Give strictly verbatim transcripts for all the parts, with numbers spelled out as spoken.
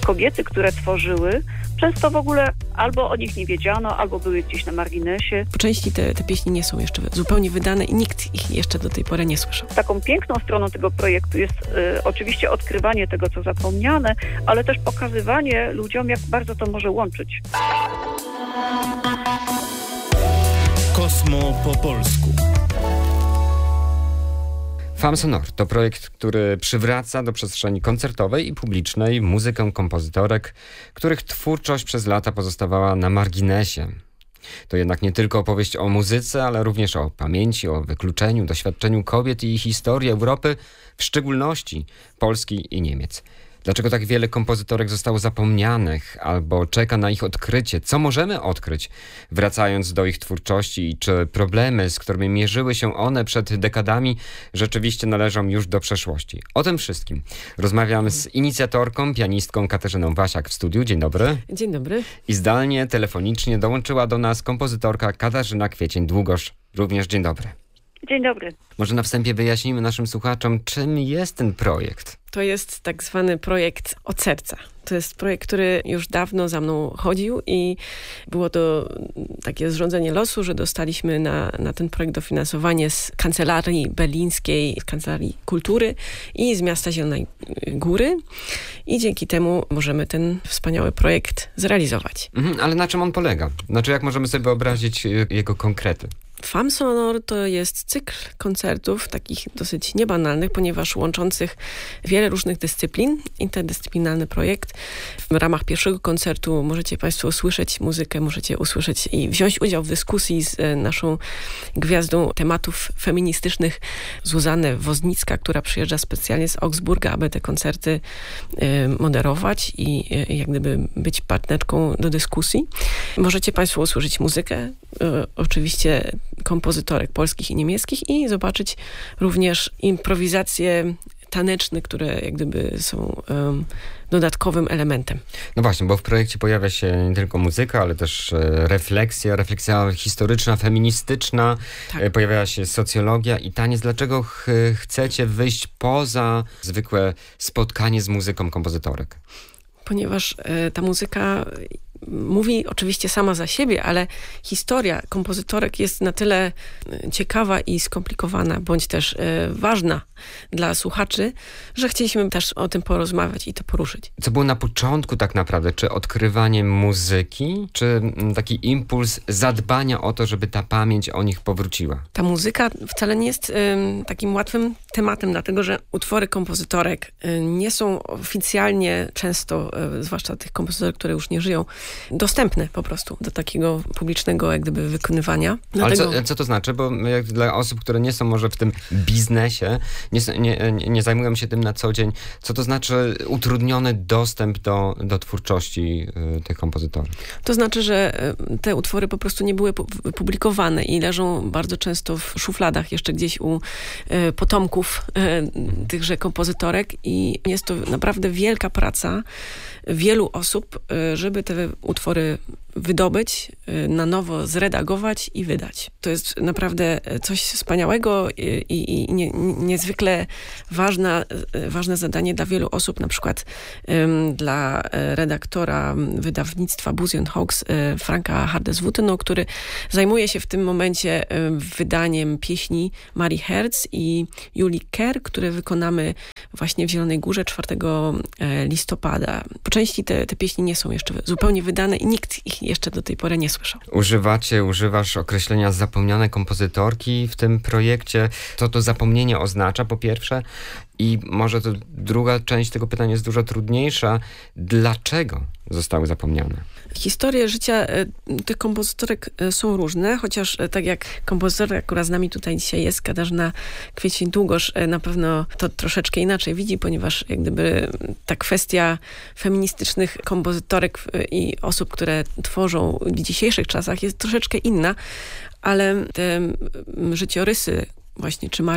kobiety, które tworzyły, często w ogóle albo o nich nie wiedziano, albo były gdzieś na marginesie. Po części te, te pieśni nie są jeszcze zupełnie wydane i nikt ich jeszcze do tej pory nie słyszał. Taką piękną stroną tego projektu jest y, oczywiście odkrywanie tego, co zapomniane, ale też pokazywanie ludziom, jak bardzo to może łączyć. Kosmo po polsku. Femme Sonore to projekt, który przywraca do przestrzeni koncertowej i publicznej muzykę kompozytorek, których twórczość przez lata pozostawała na marginesie. To jednak nie tylko opowieść o muzyce, ale również o pamięci, o wykluczeniu, doświadczeniu kobiet i historii Europy, w szczególności Polski i Niemiec. Dlaczego tak wiele kompozytorek zostało zapomnianych albo czeka na ich odkrycie? Co możemy odkryć, wracając do ich twórczości? I czy problemy, z którymi mierzyły się one przed dekadami, rzeczywiście należą już do przeszłości? O tym wszystkim rozmawiamy z inicjatorką, pianistką Katarzyną Wasiak w studiu. Dzień dobry. Dzień dobry. I zdalnie, telefonicznie dołączyła do nas kompozytorka Katarzyna Kwiecień-Długosz. Również dzień dobry. Dzień dobry. Może na wstępie wyjaśnimy naszym słuchaczom, czym jest ten projekt. To jest tak zwany projekt od serca. To jest projekt, który już dawno za mną chodził i było to takie zrządzenie losu, że dostaliśmy na, na ten projekt dofinansowanie z Kancelarii Berlińskiej, z Kancelarii Kultury i z Miasta Zielonej Góry. I dzięki temu możemy ten wspaniały projekt zrealizować. Mhm, ale na czym on polega? Znaczy, jak możemy sobie wyobrazić jego konkrety? Femme Sonore to jest cykl koncertów, takich dosyć niebanalnych, ponieważ łączących wiele różnych dyscyplin, interdyscyplinarny projekt. W ramach pierwszego koncertu możecie Państwo usłyszeć muzykę, możecie usłyszeć i wziąć udział w dyskusji z naszą gwiazdą tematów feministycznych Zuzannę Woznicka, która przyjeżdża specjalnie z Augsburga, aby te koncerty moderować i jak gdyby być partnerką do dyskusji. Możecie Państwo usłyszeć muzykę, oczywiście kompozytorek polskich i niemieckich i zobaczyć również improwizacje taneczne, które jak gdyby są um, dodatkowym elementem. No właśnie, bo w projekcie pojawia się nie tylko muzyka, ale też e, refleksja, refleksja historyczna, feministyczna, tak. e, pojawia się socjologia i taniec. Dlaczego ch- chcecie wyjść poza zwykłe spotkanie z muzyką kompozytorek? Ponieważ e, ta muzyka mówi oczywiście sama za siebie, ale historia kompozytorek jest na tyle ciekawa i skomplikowana, bądź też e, ważna dla słuchaczy, że chcieliśmy też o tym porozmawiać i to poruszyć. Co było na początku tak naprawdę? Czy odkrywanie muzyki, czy taki impuls zadbania o to, żeby ta pamięć o nich powróciła? Ta muzyka wcale nie jest e, takim łatwym tematem, dlatego że utwory kompozytorek e, nie są oficjalnie często, e, zwłaszcza tych kompozytorek, które już nie żyją, dostępne po prostu do takiego publicznego jak gdyby wykonywania. Dlatego... Ale co, co to znaczy? Bo jak dla osób, które nie są może w tym biznesie, nie, nie, nie zajmują się tym na co dzień, co to znaczy utrudniony dostęp do, do twórczości y, tych kompozytorów? To znaczy, że te utwory po prostu nie były publikowane i leżą bardzo często w szufladach jeszcze gdzieś u y, potomków y, tychże kompozytorek i jest to naprawdę wielka praca wielu osób, żeby te utwory wydobyć, na nowo zredagować i wydać. To jest naprawdę coś wspaniałego i, i, i nie, niezwykle ważna, ważne zadanie dla wielu osób, na przykład um, dla redaktora wydawnictwa Boozy and Hawkes, um, Franka Hardeswuteno, który zajmuje się w tym momencie um, wydaniem pieśni Marii Herz i Julii Kerr, które wykonamy właśnie w Zielonej Górze czwartego listopada. Po części te, te pieśni nie są jeszcze zupełnie wydane i nikt ich jeszcze do tej pory nie słyszał. Używacie, używasz określenia zapomniane kompozytorki w tym projekcie. Co to zapomnienie oznacza, po pierwsze? I może to druga część tego pytania jest dużo trudniejsza. Dlaczego zostały zapomniane? Historie życia y, tych kompozytorek y, są różne, chociaż y, tak jak kompozytorka, która z nami tutaj dzisiaj jest, Katarzyna Kwiecień-Długosz, y, na pewno to troszeczkę inaczej widzi, ponieważ jak gdyby ta kwestia feministycznych kompozytorek y, i osób, które tworzą w dzisiejszych czasach jest troszeczkę inna, ale te y, życiorysy właśnie czy Marii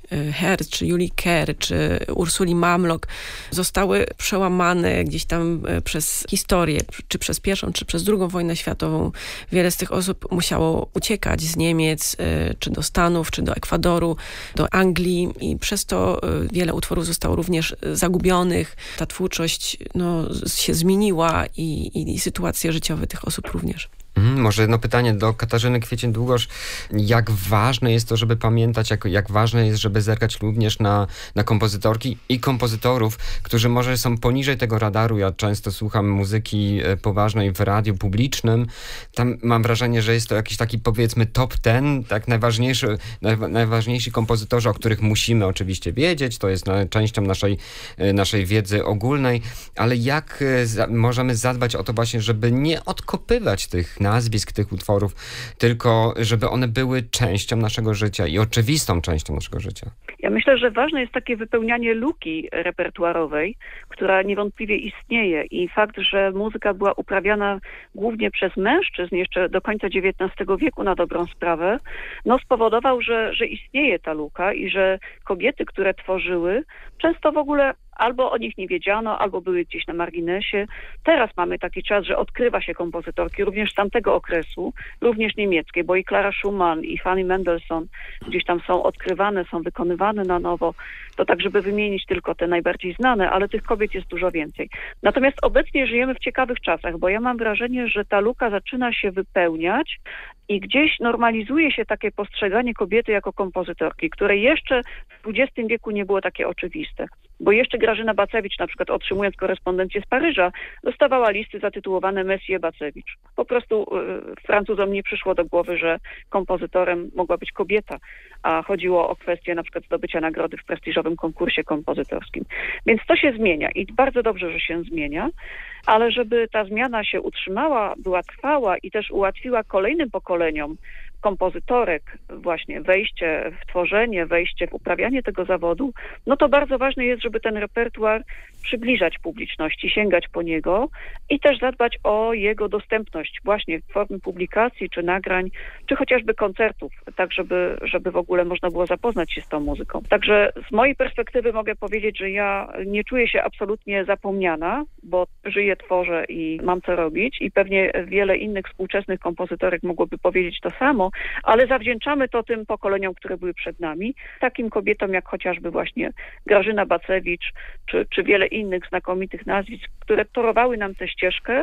Herz, czy Julii Kerr, czy Ursuli Mamlok zostały przełamane gdzieś tam przez historię, czy przez pierwszą, czy przez drugą wojnę światową. Wiele z tych osób musiało uciekać z Niemiec, czy do Stanów, czy do Ekwadoru, do Anglii i przez to wiele utworów zostało również zagubionych. Ta twórczość no, się zmieniła i, i, i sytuacje życiowe tych osób również. Hmm, może jedno pytanie do Katarzyny Kwiecień-Długosz. Jak ważne jest to, żeby pamiętać, jak, jak ważne jest, żeby zerkać również na, na kompozytorki i kompozytorów, którzy może są poniżej tego radaru. Ja często słucham muzyki poważnej w radiu publicznym. Tam mam wrażenie, że jest to jakiś taki, powiedzmy, top ten, tak najważniejszy, naj, najważniejsi kompozytorzy, o których musimy oczywiście wiedzieć. To jest częścią naszej, naszej wiedzy ogólnej. Ale jak za, możemy zadbać o to właśnie, żeby nie odkopywać tych nazwisk, tych utworów, tylko żeby one były częścią naszego życia i oczywistą częścią naszego życia? Ja myślę, że ważne jest takie wypełnianie luki repertuarowej, która niewątpliwie istnieje i fakt, że muzyka była uprawiana głównie przez mężczyzn jeszcze do końca dziewiętnastego wieku na dobrą sprawę, no spowodował, że, że istnieje ta luka i że kobiety, które tworzyły, często w ogóle albo o nich nie wiedziano, albo były gdzieś na marginesie. Teraz mamy taki czas, że odkrywa się kompozytorki również z tamtego okresu, również niemieckie, bo i Clara Schumann, i Fanny Mendelssohn gdzieś tam są odkrywane, są wykonywane na nowo. To tak, żeby wymienić tylko te najbardziej znane, ale tych kobiet jest dużo więcej. Natomiast obecnie żyjemy w ciekawych czasach, bo ja mam wrażenie, że ta luka zaczyna się wypełniać i gdzieś normalizuje się takie postrzeganie kobiety jako kompozytorki, które jeszcze w dwudziestym wieku nie było takie oczywiste. Bo jeszcze Grażyna Bacewicz, na przykład otrzymując korespondencję z Paryża, dostawała listy zatytułowane Messie Bacewicz. Po prostu y, Francuzom nie przyszło do głowy, że kompozytorem mogła być kobieta, a chodziło o kwestię na przykład zdobycia nagrody w prestiżowym konkursie kompozytorskim. Więc to się zmienia i bardzo dobrze, że się zmienia, ale żeby ta zmiana się utrzymała, była trwała i też ułatwiła kolejnym pokoleniom kompozytorek właśnie wejście w tworzenie, wejście w uprawianie tego zawodu, no to bardzo ważne jest, żeby ten repertuar przybliżać publiczności, sięgać po niego i też zadbać o jego dostępność właśnie w formie publikacji, czy nagrań, czy chociażby koncertów, tak żeby, żeby w ogóle można było zapoznać się z tą muzyką. Także z mojej perspektywy mogę powiedzieć, że ja nie czuję się absolutnie zapomniana, bo żyję, tworzę i mam co robić i pewnie wiele innych współczesnych kompozytorek mogłoby powiedzieć to samo, ale zawdzięczamy to tym pokoleniom, które były przed nami, takim kobietom jak chociażby właśnie Grażyna Bacewicz, czy, czy wiele innych znakomitych nazwisk, które torowały nam tę ścieżkę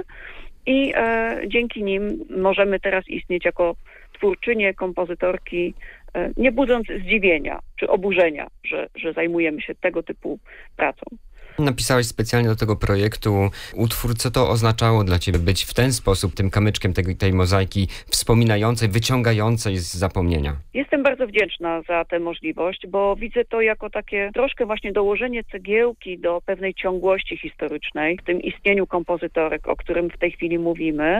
i e, dzięki nim możemy teraz istnieć jako twórczynie, kompozytorki, e, nie budząc zdziwienia czy oburzenia, że, że zajmujemy się tego typu pracą. Napisałeś specjalnie do tego projektu utwór. Co to oznaczało dla ciebie być w ten sposób tym kamyczkiem tej, tej mozaiki wspominającej, wyciągającej z zapomnienia? Jestem bardzo wdzięczna za tę możliwość, bo widzę to jako takie troszkę właśnie dołożenie cegiełki do pewnej ciągłości historycznej w tym istnieniu kompozytorek, o którym w tej chwili mówimy,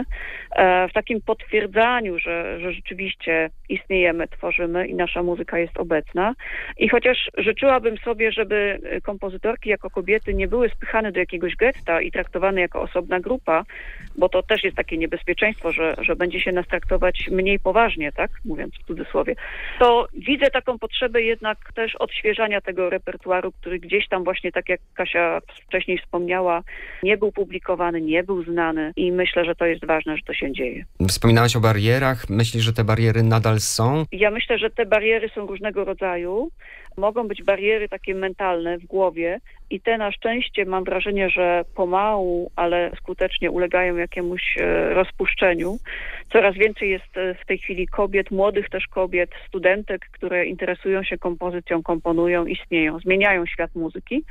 w takim potwierdzaniu, że, że rzeczywiście istniejemy, tworzymy i nasza muzyka jest obecna. I chociaż życzyłabym sobie, żeby kompozytorki jako kobiety nie były spychane do jakiegoś getta i traktowane jako osobna grupa, bo to też jest takie niebezpieczeństwo, że, że będzie się nas traktować mniej poważnie, tak, mówiąc w cudzysłowie, to widzę taką potrzebę jednak też odświeżania tego repertuaru, który gdzieś tam właśnie, tak jak Kasia wcześniej wspomniała, nie był publikowany, nie był znany i myślę, że to jest ważne, że to się dzieje. Wspominałaś o barierach. Myślisz, że te bariery nadal są? Ja myślę, że te bariery są różnego rodzaju. Mogą być bariery takie mentalne w głowie i te na szczęście mam wrażenie, że pomału, ale skutecznie ulegają jakiemuś rozpuszczeniu. Coraz więcej jest w tej chwili kobiet, młodych też kobiet, studentek, które interesują się kompozycją, komponują, istnieją, zmieniają świat muzyki.